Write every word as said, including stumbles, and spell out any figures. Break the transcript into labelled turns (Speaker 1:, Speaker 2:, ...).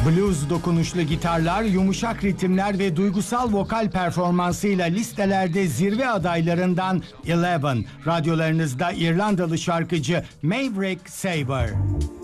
Speaker 1: Blues dokunuşlu gitarlar, yumuşak ritimler ve duygusal vokal performansıyla listelerde zirve adaylarından Eleven. Radyolarınızda İrlandalı şarkıcı Maverick Sabre.